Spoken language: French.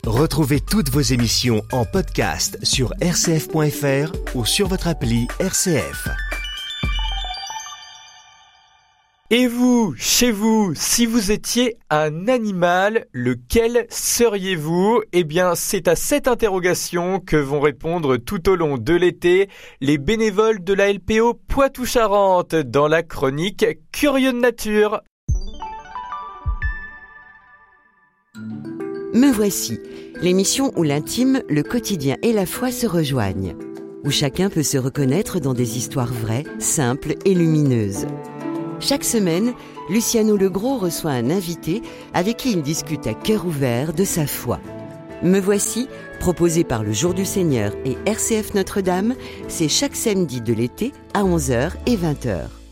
Retrouvez toutes vos émissions en podcast sur rcf.fr ou sur votre appli RCF. Et vous, chez vous, si vous étiez un animal, lequel seriez-vous ? Eh bien, c'est à cette interrogation que vont répondre tout au long de l'été les bénévoles de la LPO Poitou-Charentes dans la chronique Curieux de nature. Me voici, l'émission où l'intime, le quotidien et la foi se rejoignent, où chacun peut se reconnaître dans des histoires vraies, simples et lumineuses. Chaque semaine, Luciano Legros reçoit un invité avec qui il discute à cœur ouvert de sa foi. Me voici, proposé par le Jour du Seigneur et RCF Notre-Dame, c'est chaque samedi de l'été à 11h et 20h.